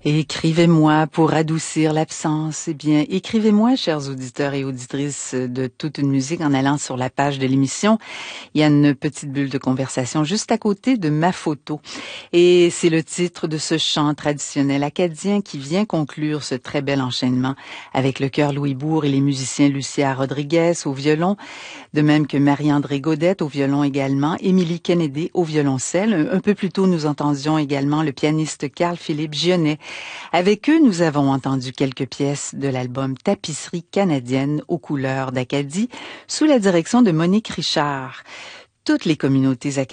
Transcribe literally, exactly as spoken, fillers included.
Et écrivez-moi pour adoucir l'absence. Eh bien, écrivez-moi, chers auditeurs et auditrices de Toute une musique, en allant sur la page de l'émission. Il y a une petite bulle de conversation juste à côté de ma photo. Et c'est le titre de ce chant traditionnel acadien qui vient conclure ce très bel enchaînement avec le chœur Louis Bourg et les musiciens Lucia Rodriguez au violon, de même que Marie-André Gaudette au violon également, Émilie Kennedy au violoncelle. Un peu plus tôt, nous entendions également le pianiste Carl-Philippe Gionnet. Avec eux, nous avons entendu quelques pièces de l'album Tapisserie canadienne aux couleurs d'Acadie, sous la direction de Monique Richard. Toutes les communautés acadiennes